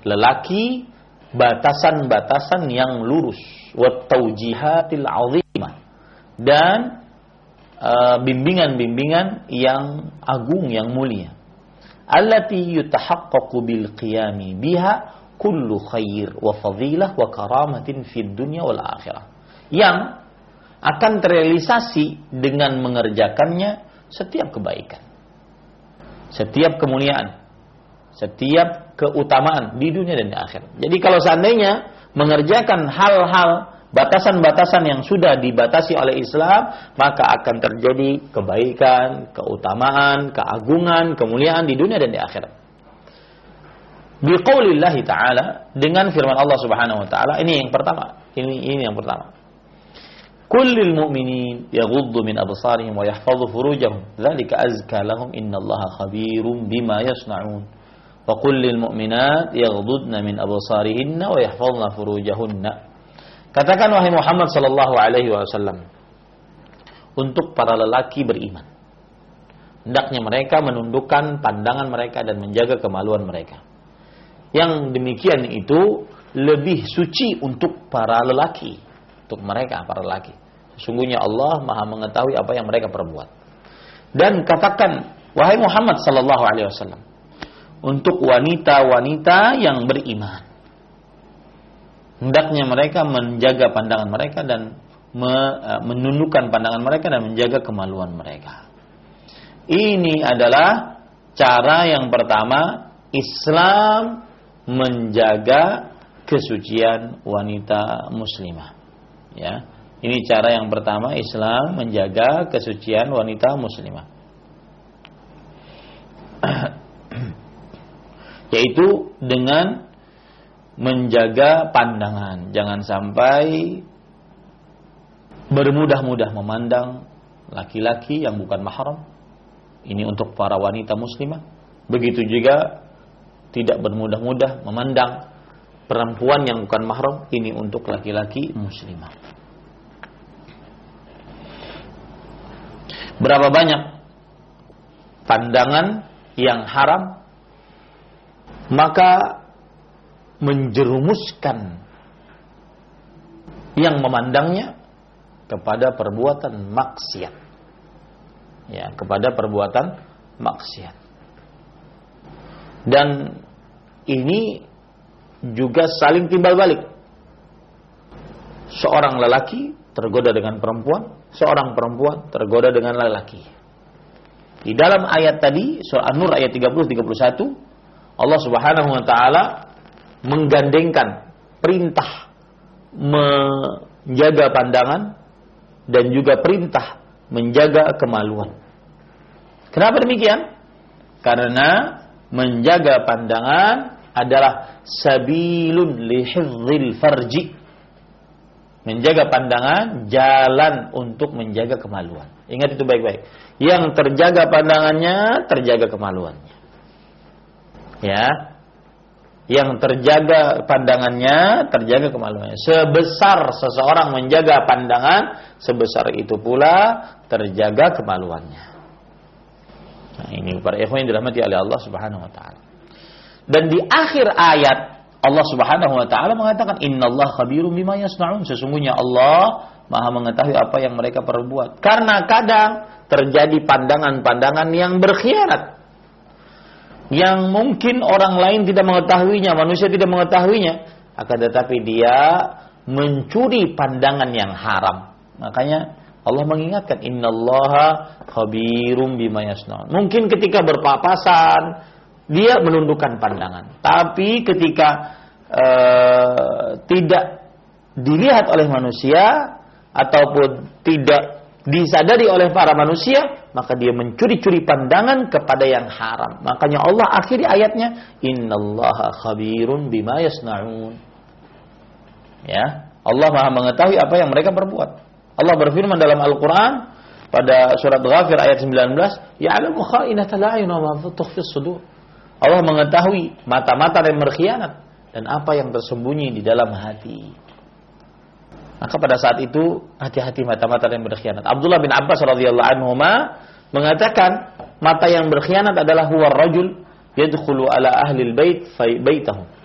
lelaki batasan-batasan yang lurus, wat taujihatil 'azimah, dan bimbingan-bimbingan yang agung, yang mulia. Allati yutahaqqaqu bil qiyami biha kullu khair wa fadilah wa karamatin fid dunya wal akhirah. Yang akan terrealisasi dengan mengerjakannya setiap kebaikan, setiap kemuliaan, setiap keutamaan di dunia dan di akhirat. Jadi kalau seandainya mengerjakan hal-hal, batasan-batasan yang sudah dibatasi oleh Islam, maka akan terjadi kebaikan, keutamaan, keagungan, kemuliaan di dunia dan di akhirat. Biqaulillahi ta'ala, dengan firman Allah Subhanahu wa taala, ini yang pertama. Ini yang pertama. Kullil mu'minin yaghuddu min absarihim wa yahfazu furujahum, dzalika azka lahum innallaha khabirum bima yasna'un. Wa kullil mu'minat yaghuddna min absarihinna wa yahfazna furujahunna. Katakan wahai Muhammad sallallahu alaihi wasallam, untuk para lelaki beriman, hendaknya mereka menundukkan pandangan mereka dan menjaga kemaluan mereka. Yang demikian itu lebih suci untuk para lelaki, untuk mereka para lelaki. Sesungguhnya Allah Maha mengetahui apa yang mereka perbuat. Dan katakan wahai Muhammad sallallahu alaihi wasallam, untuk wanita-wanita yang beriman, hendaknya mereka menjaga pandangan mereka dan menundukkan pandangan mereka dan menjaga kemaluan mereka. Ini adalah cara yang pertama Islam menjaga kesucian wanita muslimah. Ya, ini cara yang pertama Islam menjaga kesucian wanita muslimah, yaitu dengan menjaga pandangan, jangan sampai bermudah-mudah memandang laki-laki yang bukan mahram. Ini untuk para wanita muslimah. Begitu juga tidak bermudah-mudah memandang perempuan yang bukan mahram. Ini untuk laki-laki muslimah. Berapa banyak pandangan yang haram, maka menjerumuskan yang memandangnya kepada perbuatan maksiat. Ya, kepada perbuatan maksiat. Dan ini juga saling timbal balik. Seorang lelaki tergoda dengan perempuan, seorang perempuan tergoda dengan lelaki. Di dalam ayat tadi, surah An-Nur ayat 30-31, Allah Subhanahu wa taala menggandengkan perintah menjaga pandangan dan juga perintah menjaga kemaluan. Kenapa demikian? Karena menjaga pandangan adalah sabilun lihifdzil farji. Menjaga pandangan jalan untuk menjaga kemaluan. Ingat itu baik-baik. Yang terjaga pandangannya, terjaga kemaluannya. Ya. Yang terjaga pandangannya, terjaga kemaluannya. Sebesar seseorang menjaga pandangan, sebesar itu pula terjaga kemaluannya. Nah, ini para ikhwan yang dirahmati oleh Allah Subhanahu wa taala. Dan di akhir ayat Allah Subhanahu wa taala mengatakan innallaha khabirum bima yasnaun. Sesungguhnya Allah Maha mengetahui apa yang mereka perbuat. Karena kadang terjadi pandangan-pandangan yang berkhianat, yang mungkin orang lain tidak mengetahuinya, manusia tidak mengetahuinya, akan tetapi dia mencuri pandangan yang haram. Makanya Allah mengingatkan innallaha khabirum bima yasnaun. Mungkin ketika berpapasan dia menundukkan pandangan, tapi ketika tidak dilihat oleh manusia ataupun tidak disadari oleh para manusia, maka dia mencuri-curi pandangan kepada yang haram. Makanya Allah akhiri ayatnya innallaha khabirun bima yasnaun. Ya, Allah Maha mengetahui apa yang mereka perbuat. Allah berfirman dalam Al-Qur'an pada surat Ghafir ayat 19, ya'lamu kha'inatal a'yun wa ma tukhfis sudur. Allah mengetahui mata-mata yang berkhianat dan apa yang tersembunyi di dalam hati. Maka pada saat itu hati-hati mata-mata yang berkhianat. Abdullah bin Abbas radhiyallahu anhuma mengatakan mata yang berkhianat adalah huwa rajul yadkhulu ala ahli al-bait baitahum